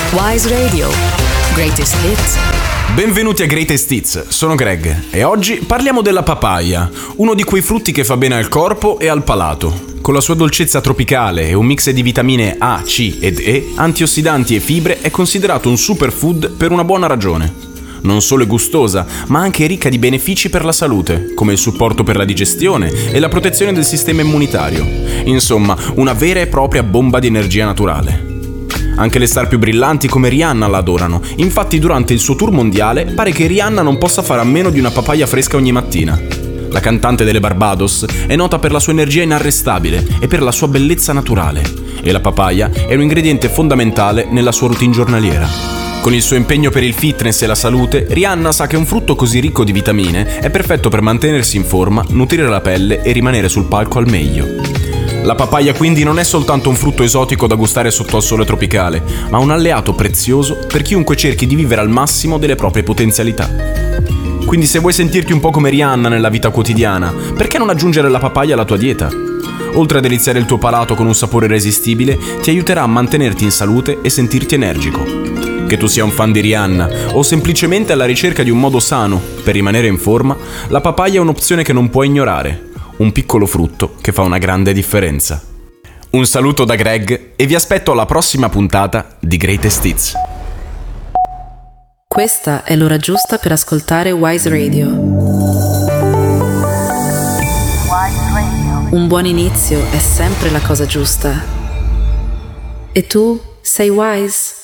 Wise Radio. Greatest Hits. Benvenuti a Greatest Hits, sono Greg e oggi parliamo della papaya, uno di quei frutti che fa bene al corpo e al palato. Con la sua dolcezza tropicale e un mix di vitamine A, C ed E, antiossidanti e fibre, è considerato un superfood per una buona ragione. Non solo è gustosa, ma anche ricca di benefici per la salute, come il supporto per la digestione e la protezione del sistema immunitario. Insomma, una vera e propria bomba di energia naturale. Anche le star più brillanti come Rihanna la adorano, infatti durante il suo tour mondiale pare che Rihanna non possa fare a meno di una papaya fresca ogni mattina. La cantante delle Barbados è nota per la sua energia inarrestabile e per la sua bellezza naturale, e la papaya è un ingrediente fondamentale nella sua routine giornaliera. Con il suo impegno per il fitness e la salute, Rihanna sa che un frutto così ricco di vitamine è perfetto per mantenersi in forma, nutrire la pelle e rimanere sul palco al meglio. La papaya quindi non è soltanto un frutto esotico da gustare sotto al sole tropicale, ma un alleato prezioso per chiunque cerchi di vivere al massimo delle proprie potenzialità. Quindi se vuoi sentirti un po' come Rihanna nella vita quotidiana, perché non aggiungere la papaya alla tua dieta? Oltre a deliziare il tuo palato con un sapore irresistibile, ti aiuterà a mantenerti in salute e sentirti energico. Che tu sia un fan di Rihanna o semplicemente alla ricerca di un modo sano per rimanere in forma, la papaya è un'opzione che non puoi ignorare. Un piccolo frutto che fa una grande differenza. Un saluto da Greg e vi aspetto alla prossima puntata di Greatest Hits. Questa è l'ora giusta per ascoltare Wise Radio. Un buon inizio è sempre la cosa giusta. E tu sei wise?